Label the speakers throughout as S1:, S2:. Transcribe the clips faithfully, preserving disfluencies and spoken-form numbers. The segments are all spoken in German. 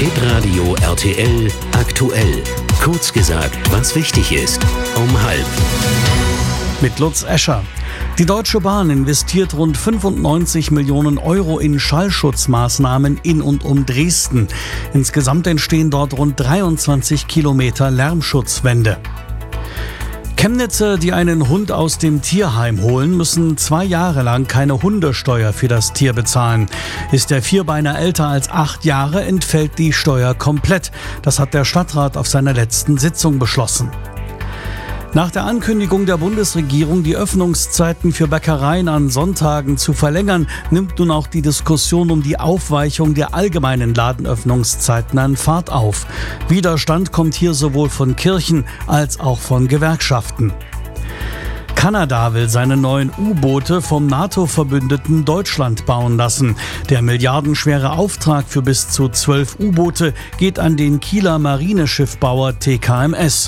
S1: Hitradio R T L aktuell. Kurz gesagt, was wichtig ist. Um halb.
S2: Mit Lutz Escher. Die Deutsche Bahn investiert rund fünfundneunzig Millionen Euro in Schallschutzmaßnahmen in und um Dresden. Insgesamt entstehen dort rund dreiundzwanzig Kilometer Lärmschutzwände. Chemnitzer, die einen Hund aus dem Tierheim holen, müssen zwei Jahre lang keine Hundesteuer für das Tier bezahlen. Ist der Vierbeiner älter als acht Jahre, entfällt die Steuer komplett. Das hat der Stadtrat auf seiner letzten Sitzung beschlossen. Nach der Ankündigung der Bundesregierung, die Öffnungszeiten für Bäckereien an Sonntagen zu verlängern, nimmt nun auch die Diskussion um die Aufweichung der allgemeinen Ladenöffnungszeiten an Fahrt auf. Widerstand kommt hier sowohl von Kirchen als auch von Gewerkschaften. Kanada will seine neuen U-Boote vom NATO-Verbündeten Deutschland bauen lassen. Der milliardenschwere Auftrag für bis zu zwölf U-Boote geht an den Kieler Marineschiffbauer T K M S.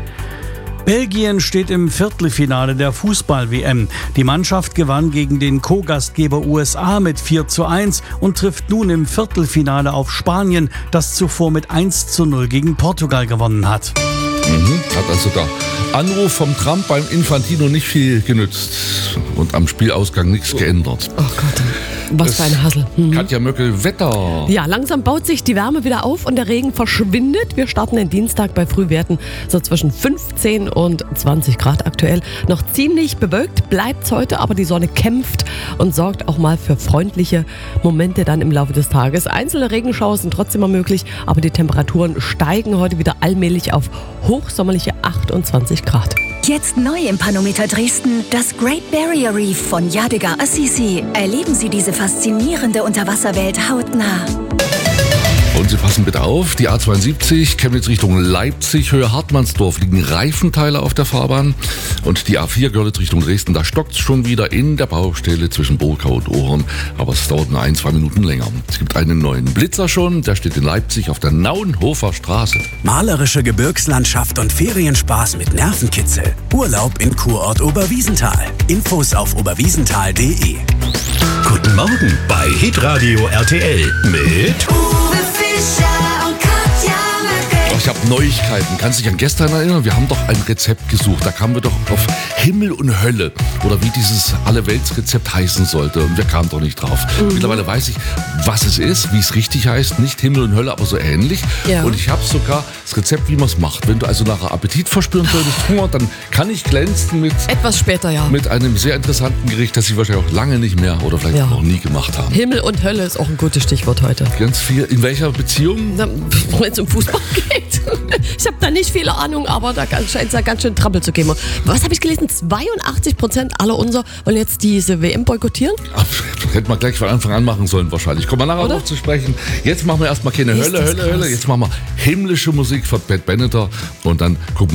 S2: Belgien steht im Viertelfinale der Fußball-W M. Die Mannschaft gewann gegen den Co-Gastgeber U S A mit vier zu eins und trifft nun im Viertelfinale auf Spanien, das zuvor mit eins zu null gegen Portugal gewonnen hat.
S3: Mhm, hat also der Anruf vom Trump beim Infantino nicht viel genützt und am Spielausgang nichts geändert.
S4: Oh Gott. Was
S3: Das
S4: für ein Hassel. Mhm.
S3: Katja Möckel, Wetter.
S4: Ja, langsam baut sich die Wärme wieder auf und der Regen verschwindet. Wir starten den Dienstag bei Frühwerten so zwischen fünfzehn und zwanzig Grad aktuell. Noch ziemlich bewölkt bleibt's heute, aber die Sonne kämpft und sorgt auch mal für freundliche Momente dann im Laufe des Tages. Einzelne Regenschauer sind trotzdem mal möglich, aber die Temperaturen steigen heute wieder allmählich auf hochsommerliche achtundzwanzig Grad.
S5: Jetzt neu im Panometer Dresden, das Great Barrier Reef von Yadigar Assisi. Erleben Sie diese faszinierende Unterwasserwelt hautnah.
S3: Und Sie passen bitte auf, die A zweiundsiebzig, Chemnitz Richtung Leipzig, Höhe Hartmannsdorf, liegen Reifenteile auf der Fahrbahn. Und die A vier Görlitz Richtung Dresden, da stockt es schon wieder in der Baustelle zwischen Burgau und Ohren. Aber es dauert nur ein, zwei Minuten länger. Es gibt einen neuen Blitzer schon, der steht in Leipzig auf der Nauenhofer Straße.
S6: Malerische Gebirgslandschaft und Ferienspaß mit Nervenkitzel. Urlaub in Kurort Oberwiesenthal. Infos auf oberwiesenthal punkt de.
S1: Guten Morgen bei Hitradio R T L mit
S5: Uwe Fischer und Katja Möckel.
S3: Ich habe Neuigkeiten. Kannst du dich an gestern erinnern? Wir haben doch ein Rezept gesucht. Da kamen wir doch auf Himmel und Hölle. Oder wie dieses Allerweltsrezept heißen sollte. Und wir kamen doch nicht drauf. Mhm. Mittlerweile weiß ich, was es ist, wie es richtig heißt. Nicht Himmel und Hölle, aber so ähnlich.
S4: Ja.
S3: Und ich habe sogar das Rezept, wie man es macht. Wenn du also nachher Appetit verspüren solltest, Hunger, dann kann ich glänzen mit,
S4: Etwas später, ja.
S3: mit einem sehr interessanten Gericht, das Sie wahrscheinlich auch lange nicht mehr oder vielleicht
S4: Ja.
S3: noch nie gemacht haben.
S4: Himmel und Hölle ist auch ein gutes Stichwort heute.
S3: Ganz viel. In welcher Beziehung?
S4: Wenn es um Fußball geht. Ich habe da nicht viele Ahnung, aber da scheint es ja ganz schön Trampel zu geben. Was habe ich gelesen? zweiundachtzig Prozent aller unser wollen jetzt diese W M boykottieren?
S3: Ach, hätten wir gleich von Anfang an machen sollen wahrscheinlich. Kommen wir nachher
S4: Oder?
S3: noch zu sprechen. Jetzt machen wir erstmal keine
S4: Ist
S3: Hölle,
S4: das
S3: Hölle,
S4: krass.
S3: Hölle. Jetzt machen wir himmlische Musik von Bad Benetter und dann gucken wir